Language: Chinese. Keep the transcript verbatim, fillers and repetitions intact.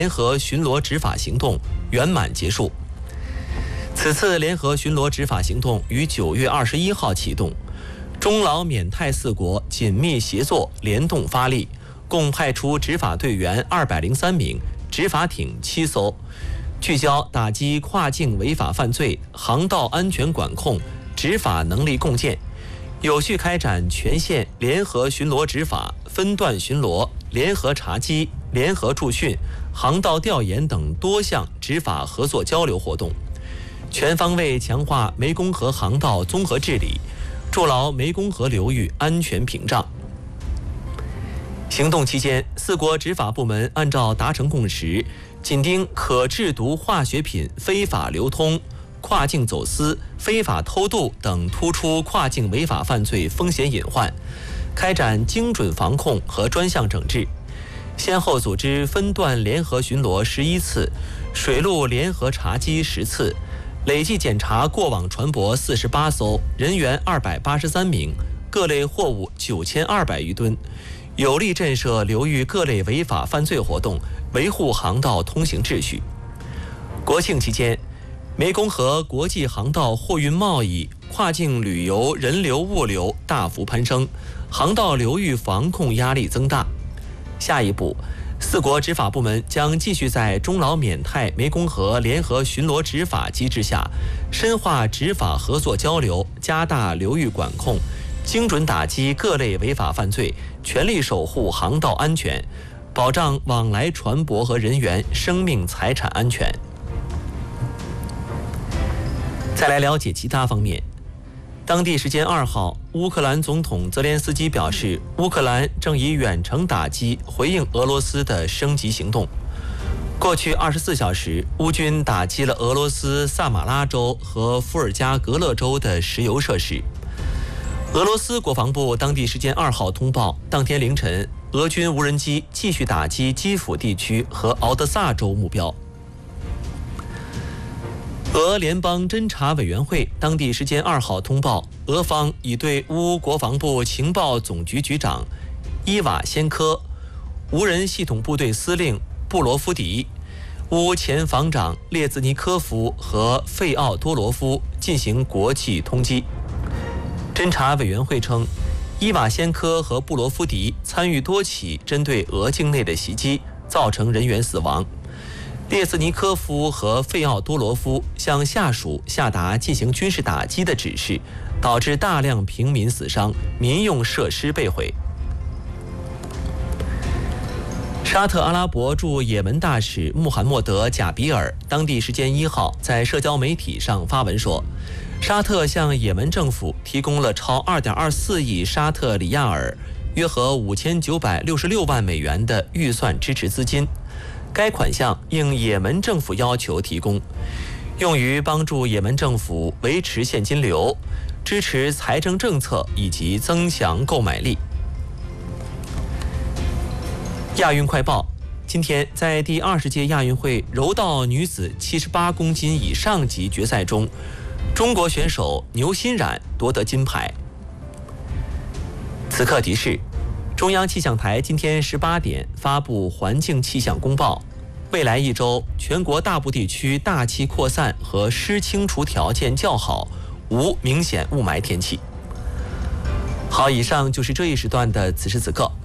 联合巡逻执法行动圆满结束。此次联合巡逻执法行动于九月二十一号启动，中老缅泰四国紧密协作，联动发力，共派出执法队员二百零三名，执法艇七艘，聚焦打击跨境违法犯罪、航道安全管控、执法能力共建，有序开展全线联合巡逻执法、分段巡逻、联合查缉、联合驻训、航道调研等多项执法合作交流活动，全方位强化湄公河航道综合治理，筑牢湄公河流域安全屏障。行动期间，四国执法部门按照达成共识，紧盯可制毒化学品非法流通、跨境走私、非法偷渡等突出跨境违法犯罪风险隐患，开展精准防控和专项整治，先后组织分段联合巡逻十一次，水陆联合查缉十次，累计检查过往船舶四十八艘，人员二百八十三名，各类货物九千二百余吨，有力震慑流域各类违法犯罪活动，维护航道通行秩序。国庆期间，湄公河国际航道货运贸易、跨境旅游人流物流大幅攀升，航道流域防控压力增大。下一步，四国执法部门将继续在中老缅泰湄公河联合巡逻执法机制下，深化执法合作交流，加大流域管控，精准打击各类违法犯罪，全力守护航道安全，保障往来船舶和人员生命财产安全。再来了解其他方面。当地时间二号，乌克兰总统泽连斯基表示，乌克兰正以远程打击回应俄罗斯的升级行动。过去二十四小时，乌军打击了俄罗斯萨马拉州和伏尔加格勒州的石油设施。俄罗斯国防部当地时间二号通报，当天凌晨，俄军无人机继续打击基辅地区和敖德萨州目标。俄联邦侦察委员会当地时间二号通报，俄方已对乌国防部情报总局局长伊瓦先科、无人系统部队司令布罗夫迪、乌前防长列兹尼科夫和费奥多罗夫进行国际通缉。侦察委员会称，伊瓦先科和布罗夫迪参与多起针对俄境内的袭击，造成人员死亡。列兹尼科夫和费奥多罗夫向下属下达进行军事打击的指示，导致大量平民死伤，民用设施被毁。沙特阿拉伯驻也门大使穆罕默德·贾比尔当地时间一号在社交媒体上发文说，沙特向也门政府提供了超二点二四亿沙特里亚尔，约合五千九百六十六万美元的预算支持资金。该款项应也门政府要求提供，用于帮助也门政府维持现金流，支持财政政策以及增强购买力。亚运快报：今天在第二十届亚运会柔道女子七十八公斤以上级决赛中，中国选手牛欣冉夺得金牌。此刻提示：中央气象台今天十八点发布环境气象公报，未来一周全国大部地区大气扩散和湿清除条件较好，无明显雾霾天气。好，以上就是这一时段的此时此刻。